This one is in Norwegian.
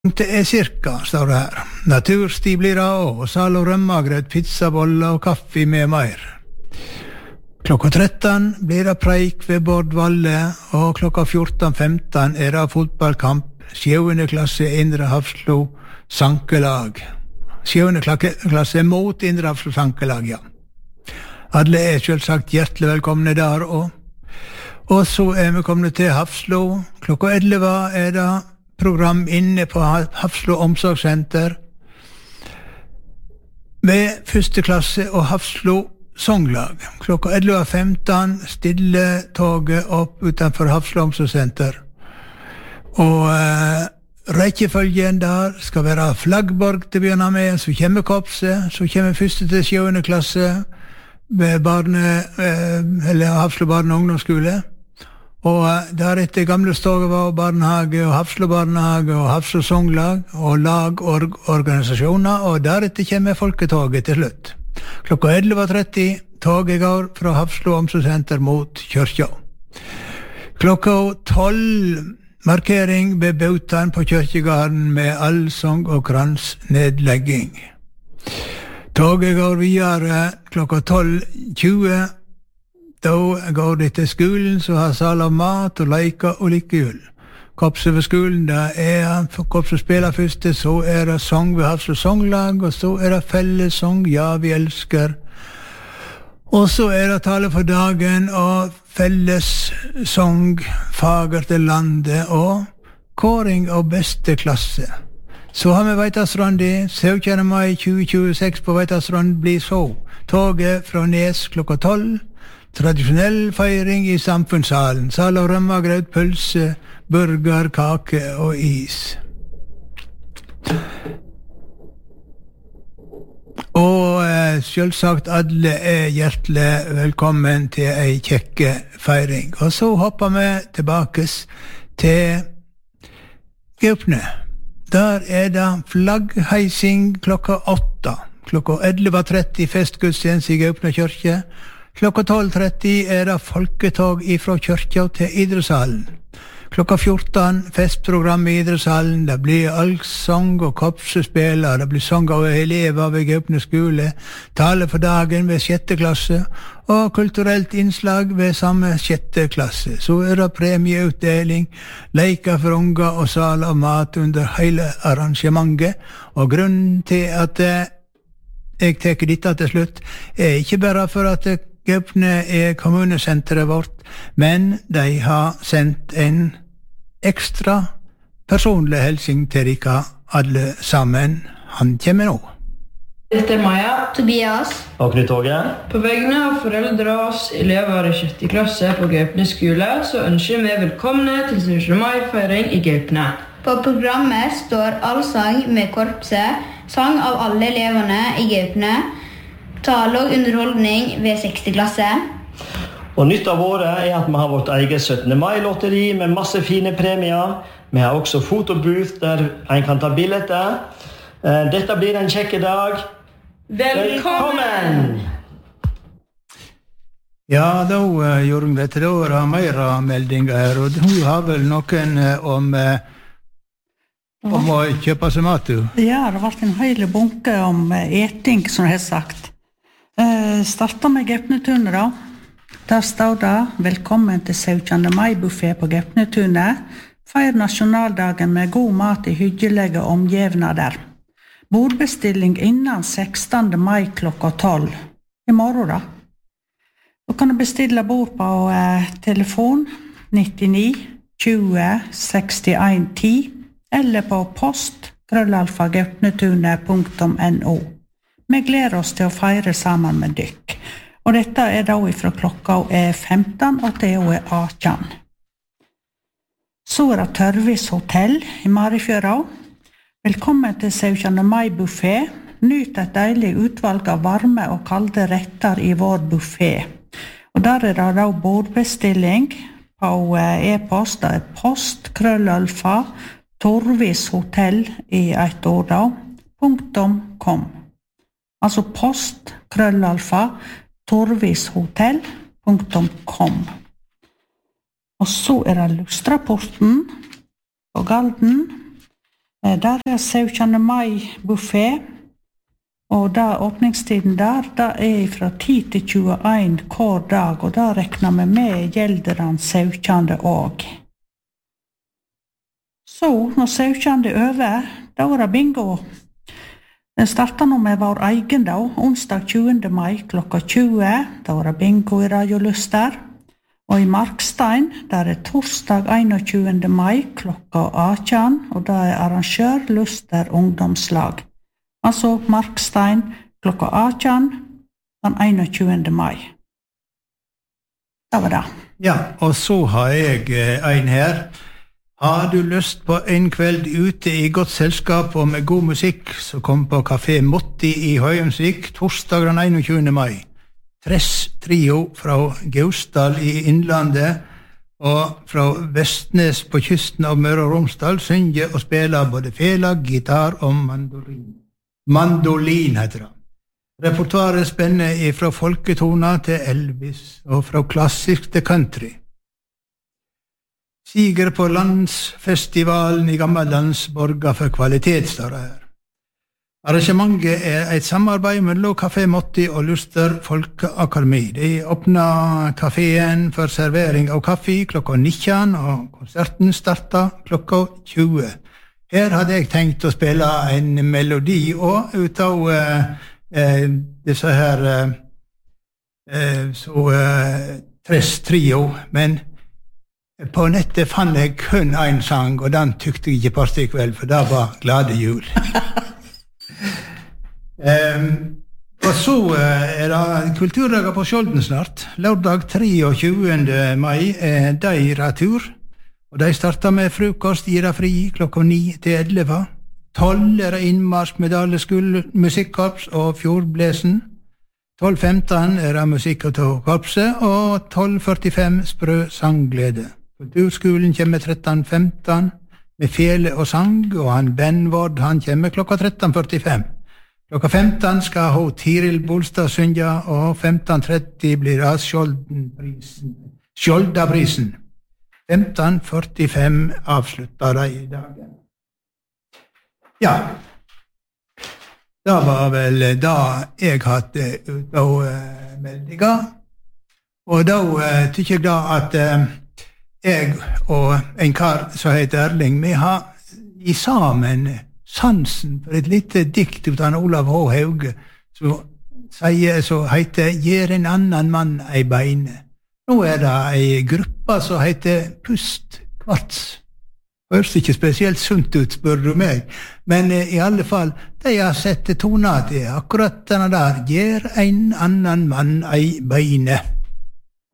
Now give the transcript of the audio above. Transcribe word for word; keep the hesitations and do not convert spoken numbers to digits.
Det er cirka, står det her. Natursti blir av, og sal og rømmagrøt, pizzaboller og kaffe med mer. Klokka tretten blir det preik ved Bård Valle, og klokka fjorten femten er det fotballkamp, sjuende klasse Indre Hafslo Sankelag. Sjuende klasse mot Indre Hafslo Sankelag, ja. Alle er selvsagt hjertelig velkomne der, og, og så er vi kommet til Hafslo. Klokka elleve er det program inne på Hafslo Omsorgssenter med første klasse og Hafslo Songlag. Klokka elleve femten stille toget opp utenfor Hafslo Omsorgssenter. Og eh, rekkefølgen der skal være Flaggborg til å begynne med, så kommer korpset, så kommer første til sjuende klasse ved barne, eh, eller Hafslo barne- og ungdomsskole. Og deretter gamle Stogevå barnehage og Hafslo barnehage og Hafslo Songlag og lagorganisasjoner, og deretter kommer folketoget til slutt. Klokka elleve tretti toget går fra Hafslo Omsorgssenter mot kyrkja. Klokka tolv markering ved Bautan på kyrkjegarden med allsang og kransnedlegging. Toget går videre klokka tolv tjue. Da går det til skolen, så har sal av mat og leker og lykkehjul. Korpset ved skolen, da er korpset spiller første, så er det sang ved Hafslo Songlag, og så er det fellessang, ja, vi elsker. Og så er det tale for dagen, og fellessang, fager til landet, og kåring av beste klasse. Så har vi Veitastrandi, syvende mai tjue tjueseks på Veitastrand blir så. Toget fra Nes klokka tolv. Tradisjonell feiring i samfunnssalen. Sal og rømmagrøt, pølse, burger, kake og is. Og eh, selvsagt alle er hjertelig velkommen til ei kjekke feiring. Og så hopper vi tilbake til Gaupne. Der er det flaggheising klokka åtta. Klokka elleve tretti festgudstjeneste i Gaupne kyrkje. Klokka tolv tretti er det folketog ifra kyrkja til idrettshallen. Klokka fjorten festprogram i idrettshallen. Det blir allsang og korpsspill, det blir sang av elever ved Gaupne skole, tale for dagen ved sjette klasse og kulturelt innslag ved samme sjette klasse. Så er det premieutdeling, leker for unger og sal av mat under hele arrangementet. Og grunnen til at jeg tar dette til slutt er ikke bare for at Gaupne er kommunesenteret vårt, men de har sendt en ekstra personlig helsing til dere alle sammen. Han kommer nå. Dette er Maja, Tobias og Knut Åge. På vegne av foreldre og oss elever i sjette klasse på Gaupne skole, så ønsker vi velkomne til syvende mai-feiring i Gaupne. På programmet står allsang med korpset, sang av alle eleverne i Gaupne, tale og underholdning ved sjette klasse. Og nytt av året er at vi har vårt eget syttende mai-lotteri med masse fine premier. Vi har også fotobooth der en kan ta billetter. Dette blir en kjekke dag. Velkommen! Ja, da gjorde vi det. Da var det mer meldinger her, og hun har vel noen om, om å kjøpe seg mat, du? Ja, det har vært en hele bunke om eting, som jeg har sagt. Uh, starter med Gaupnetunet da. Der står det velkommen til syvende mai-buffet på Gaupnetunet. Feir nasjonaldagen med god mat i hyggelige omgivnader. Bordbestilling innen sekstende mai klokka tolv. I morgen da. Du kan bestille bord på uh, telefon nittini tjue sekstien ti eller på post krøllalfa gaupnetunet punktum no. Vi gleder oss til å feire sammen med dykk. Og dette er da fra klokka er femten og til og er atten. Så er det Tørvis hotell i Marifjøra. Velkommen til syvende mai-buffet. Nyt et deilig utvalg av varme og kalde retter i vår buffet. Og der er det da bordbestilling på e-post. Det er post krøllalfa Torvis hotell i et ord da, punktum kom. Altså post, krøllalfa, torvishotell punktum com. Og så er det Lustrapporten på Galden. Der er syvende mai buffet, og da åpningstiden der, da er fra ti til tjueen hver dag, og da rekner vi med gjelder den syvende også. Så, når syvende er over, da er det bingo. Den starter nå med vår egen dag, onsdag tjuende mai klokka tjue, da er det bingo i Radio Luster. Og i Markstein, der er torsdag einogtjúgunda mai klokka átjan, og da er arrangør Luster ungdomslag. Altså Markstein klokka átjan, den einogtjúgunda mai. Det var det. Ja, og så har jeg en her. Har du lyst på en kveld ute i godt selskap og med god musikk, så kom på Café Motti i Høyemsvik, torsdag den einogtjúgunda mai. Tress trio fra Gausdal i Innlandet og fra Vestnes på kysten av Møre og Romsdal synger og spiller både fela, gitar og mandolin. Mandolin heter det. Repertoaret spenner fra folketona til Elvis og fra klassisk til country. Siger på landsfestivalen i Gammellandsborga for kvalitet, står det her. Arrangementet er et samarbeid mellom Café Motti og Luster Folkeakademi. De åpner kaféen for servering av kaffe klokka nitjan, og konserten starter klokka tjue. Her hadde jeg tenkt å spille en melodi og ut av uh, uh, disse her uh, uh, så uh, Tress trio, men på nettet fant jeg kun en sang, og den tykte jeg ikke passet i kveld, for det var Glade jul. Um, og så uh, er det kulturdager på Skjolden snart. Lørdag treogtjúgunda mai er de retur, og de starter med frokost, gir det fri klokka ni til elleve. tolv er det innmarsk med Daleskull musikkorps og Fjordblesen. tolv femten er det musikk av korpset, og tolv førtifem sprø sangglede. Kulturskolen kommer tretten femten med fele og sang, og han Benvord, han kommer klokka tretten førtifem. Klokka femten skal hun Tiril Bolstad synge, og femten tretti blir det Skjoldenprisen. Skjoldaprisen. femten førtifem avslutter de i dagen. Ja, det var vel da jeg hadde ut av uh, meldinger, og da uh, tykker jeg da at uh, jeg og en kar som heter Erling, vi har i sammen sansen for et lite dikt ut av Olav H. Hauge, som sier, så heter «Gjer en annan mann ei beine». Nå er det ei gruppe som heter Pust Kvarts. Høres ikke spesielt sunt ut, spør du meg, men eh, i alle fall, de har sett tona til akkurat denne der «Gjer en annan mann ei beine».